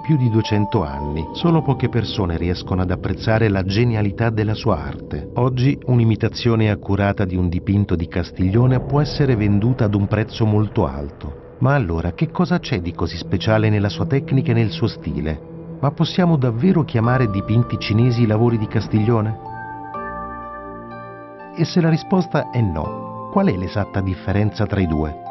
più di 200 anni. Solo poche persone riescono ad apprezzare la genialità della sua arte. Oggi un'imitazione accurata di un dipinto di Castiglione può essere venduta ad un prezzo molto alto. Ma allora, che cosa c'è di così speciale nella sua tecnica e nel suo stile? Ma possiamo davvero chiamare dipinti cinesi i lavori di Castiglione? E se la risposta è no, qual è l'esatta differenza tra i due?